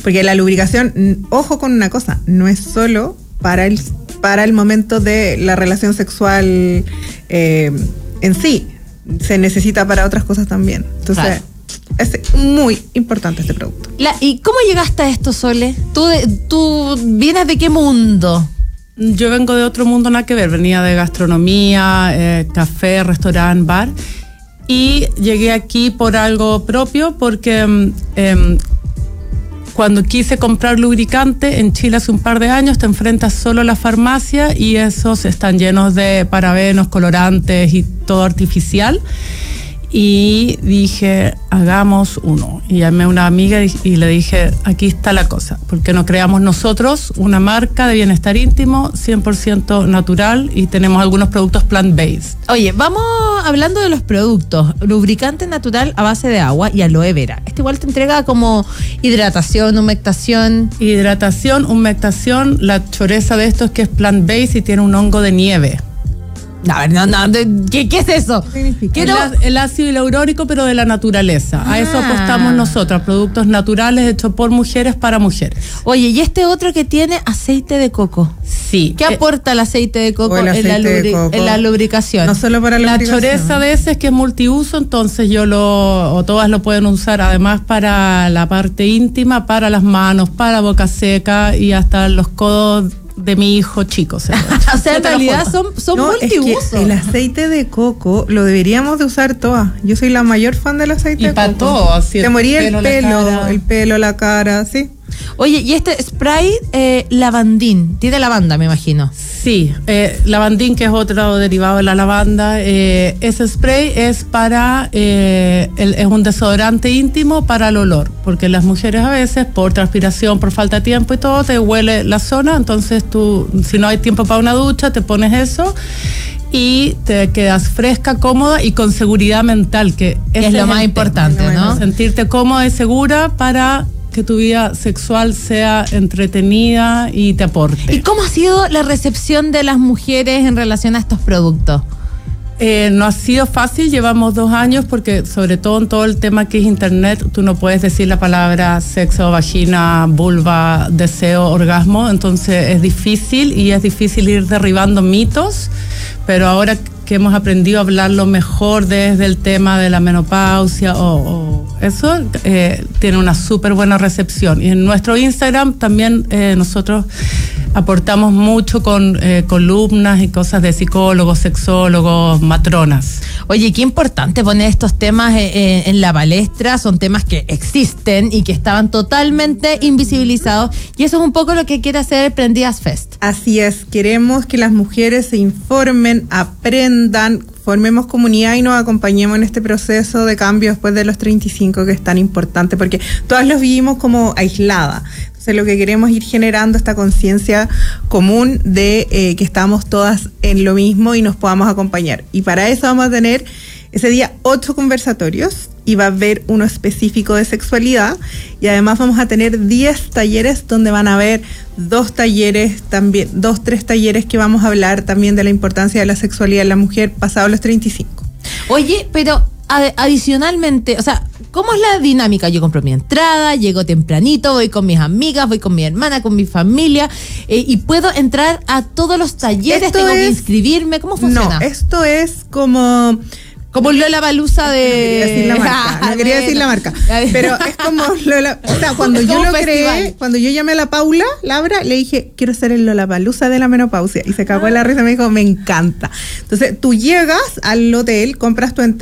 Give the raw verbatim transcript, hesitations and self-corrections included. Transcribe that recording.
Porque la lubricación, ojo con una cosa, no es solo para el, para el momento de la relación sexual eh, en sí, se necesita para otras cosas también. Entonces, claro, es muy importante este producto. La, ¿Y cómo llegaste a esto, Sole? ¿Tú, ¿Tú vienes de qué mundo? Yo vengo de otro mundo, nada que ver. Venía de gastronomía, eh, café, restaurante, bar. Y llegué aquí por algo propio, porque eh, cuando quise comprar lubricante en Chile hace un par de años, te enfrentas solo a la farmacia y esos están llenos de parabenos, colorantes y todo artificial. Y dije, hagamos uno. Y llamé a una amiga y, y le dije, aquí está la cosa. ¿Por qué no creamos nosotros una marca de bienestar íntimo cien por ciento natural y tenemos algunos productos plant-based? Oye, vamos hablando de los productos. Lubricante natural a base de agua y aloe vera. Este igual te entrega como hidratación, humectación. Hidratación, humectación. La choreza de esto es que es plant-based y tiene un hongo de nieve. No, no, no, ¿qué, qué es eso? ¿Qué no? el, el ácido hialurónico, pero de la naturaleza. Ah. A eso apostamos nosotros, productos naturales hechos por mujeres para mujeres. Oye, y este otro que tiene aceite de coco. Sí. ¿Qué eh, aporta el aceite de coco, el aceite en, la lubri- de coco. en la lubricación? No solo para la, la choreza de ese es que es multiuso, entonces yo lo, o todas lo pueden usar además para la parte íntima, para las manos, para boca seca y hasta los codos de mi hijo chico. O sea, o sea en realidad son, son no, multiusos. Es que el aceite de coco lo deberíamos de usar todas. Yo soy la mayor fan del aceite y de para coco. todo. Así Te moría el pelo, pelo, el pelo, la cara, sí. Oye, y este spray eh, lavandín, tiene lavanda, me imagino. Sí, eh, lavandín, que es otro derivado de la lavanda. Eh, ese spray es para, eh, el, es un desodorante íntimo para el olor, porque las mujeres a veces, por transpiración, por falta de tiempo y todo, te huele la zona, entonces tú, si no hay tiempo para una ducha, te pones eso y te quedas fresca, cómoda y con seguridad mental, que es, es lo más importante, ¿no? Sentirte cómoda y segura para que tu vida sexual sea entretenida y te aporte. ¿Y cómo ha sido la recepción de las mujeres en relación a estos productos? Eh, no ha sido fácil, llevamos dos años porque sobre todo en todo el tema que es internet, tú no puedes decir la palabra sexo, vagina, vulva, deseo, orgasmo, entonces es difícil y es difícil ir derribando mitos, pero ahora que hemos aprendido a hablarlo mejor desde el tema de la menopausia o, o eso, eh, tiene una súper buena recepción. Y en nuestro Instagram también eh, nosotros aportamos mucho con eh, columnas y cosas de psicólogos, sexólogos, matronas. Oye, qué importante poner estos temas eh, en la palestra, son temas que existen y que estaban totalmente invisibilizados, y eso es un poco lo que quiere hacer Prendidas Fest. Así es, queremos que las mujeres se informen, aprendan, formemos comunidad y nos acompañemos en este proceso de cambio después de los treinta y cinco, que es tan importante, porque todas los vivimos como aislada. Entonces lo que queremos es ir generando esta conciencia común de eh, que estamos todas en lo mismo y nos podamos acompañar. Y para eso vamos a tener ese día ocho conversatorios y va a haber uno específico de sexualidad, y además vamos a tener diez talleres donde van a haber dos talleres también, dos, tres talleres que vamos a hablar también de la importancia de la sexualidad en la mujer pasado los treinta y cinco. Oye, pero ad- adicionalmente, o sea, ¿cómo es la dinámica? Yo compro mi entrada, llego tempranito, voy con mis amigas, voy con mi hermana, con mi familia, eh, y puedo entrar a todos los talleres, Esto tengo es, que inscribirme, ¿cómo funciona? No, esto es como... Como Lollapalooza de... No quería decir la marca, no quería decir la marca, pero es como Lola, o sea, cuando yo lo creé, cuando yo llamé a la Paula, Laura, le dije, quiero ser el Lollapalooza de la menopausia, y se cagó en la risa y me dijo, me encanta. Entonces, tú llegas al hotel, compras tu entrada,